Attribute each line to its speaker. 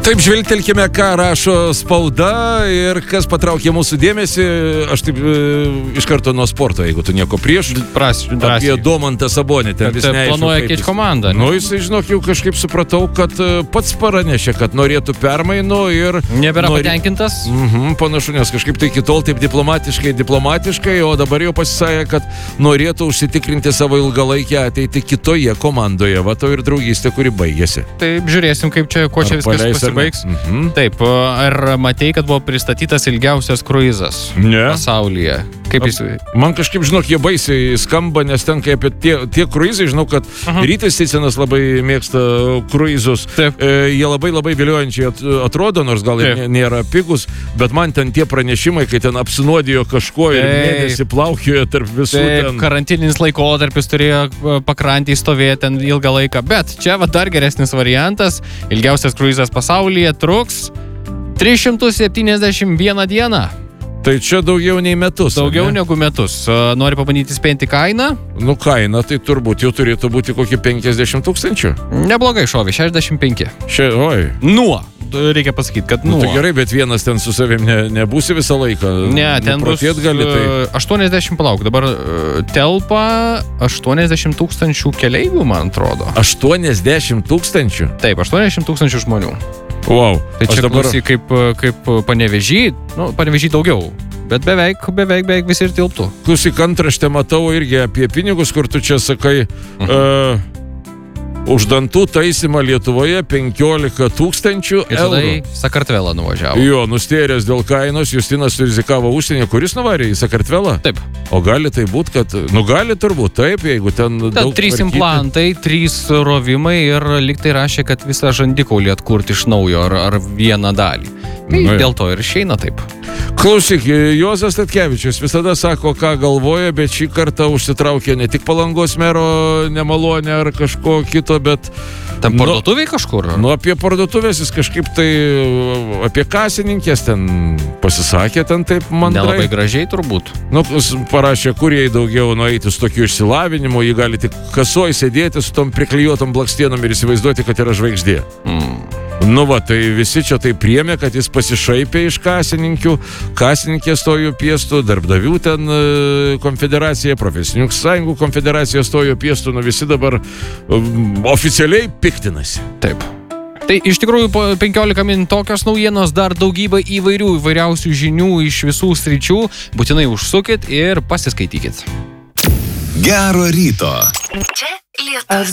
Speaker 1: Taip, žvelgtelkime, ką rašo spauda ir kas patraukė mūsų dėmesį. Aš taip iš karto nuo sporto, jeigu tu nieko prieš. Apie Domantą Sabonį. Ten vis neaišku.
Speaker 2: Planuoja keisti komandą.
Speaker 1: Nu, jisai, žinok, jau kažkaip supratau, kad pats paranešė, kad norėtų permainų ir...
Speaker 2: Nebėra patenkintas?
Speaker 1: Panašu, nes kažkaip tai kitol taip diplomatiškai, o dabar jau pasisakė, kad norėtų užsitikrinti savo ilgalaikę ateitį kitoje komandoje. Va to ir draugystė, kuri baigėsi.
Speaker 2: Taip, žiūrėsim, kaip čia, ko čia viskas pasibaigs. Taip, ar matei, kad buvo pristatytas ilgiausias kruizas pasaulyje? Kaip jis...
Speaker 1: Man kažkaip, žinok, jie baisiai skamba, nes ten kai apie tie kruizai, žinau, kad Rytis Cicinas labai mėgsta kruizus. Jie labai viliojančiai atrodo, nors gal ir nėra pigus, bet man ten tie pranešimai, kai ten apsinuodijo kažko ir mėnesį plaukiojo tarp visų ten.
Speaker 2: Karantininis laikotarpis turėjo pakrantį stovėti ten ilgą laiką, bet čia va dar geresnis variantas. Ilgiausias kruizas pasaulyje truks 371 dieną.
Speaker 1: Tai čia daugiau nei metus.
Speaker 2: Daugiau negu metus. Nori pabandyti spėti kainą?
Speaker 1: Nu, kaina tai turbūt jau turėtų būti kokie 50 000.
Speaker 2: Neblogai šovė, 65.
Speaker 1: Oi.
Speaker 2: Nuo. Reikia pasakyti, kad nuo.
Speaker 1: Tai gerai, bet vienas ten su savim nebūsi visą laiką.
Speaker 2: Ne, ten bus
Speaker 1: gali, tai...
Speaker 2: 80, palauk, dabar telpa 80 000 keleivių, man atrodo.
Speaker 1: 80 000?
Speaker 2: Taip, 80 000 žmonių.
Speaker 1: Wow.
Speaker 2: Tai čia dabar... klausyk kaip Panevėžy, Panevėžy daugiau, bet beveik visi ir tilptų.
Speaker 1: Klausyk, antraštę matau irgi apie pinigus, kur tu čia sakai, už dantų taisymą Lietuvoje 15 000
Speaker 2: ir tada į Sakartvelą nuvažiavo.
Speaker 1: Jo, nustėręs dėl kainos, Justinas rizikavo užsienį. Kuris nuvarė į Sakartvelą?
Speaker 2: Taip.
Speaker 1: O gali tai būt, kad... Nu, gali turbūt, taip, jeigu ten daug
Speaker 2: 3 implantai, 3 rovimai ir lyg tai rašė, kad visą žandikaulį atkurti iš naujo ar vieną dalį. Tai dėl to ir išeina taip.
Speaker 1: Klausyk, Juozas Statkevičius visada sako, ką galvoja, bet šį kartą užsitraukė ne tik Palangos mero nemalonę ar kažko kito, bet...
Speaker 2: Ten parduotuviai kažkur?
Speaker 1: Apie parduotuvės jis kažkaip tai apie kasininkės ten pasisakė, ten taip mandrai.
Speaker 2: Nelabai gražiai turbūt.
Speaker 1: Parašė, kur jai daugiau nueiti su tokiu išsilavinimu, jį gali tik kasoj sėdėti su tom priklijuotom blakstienom ir įsivaizduoti, kad yra žvaigždė. Tai visi čia tai priėmė, kad jis pasišaipė iš kasininkių, kasininkės stojo piestų, darbdavių ten konfederacija, profesinių sąjungų konfederacija stojo piestų, visi dabar oficialiai piktinasi.
Speaker 2: Taip. Tai iš tikrųjų po 15 min tokios naujienos, dar daugybė įvairiausių žinių iš visų sričių. Būtinai užsukit ir pasiskaitykit.
Speaker 3: Gero ryto.
Speaker 4: Čia Lietus.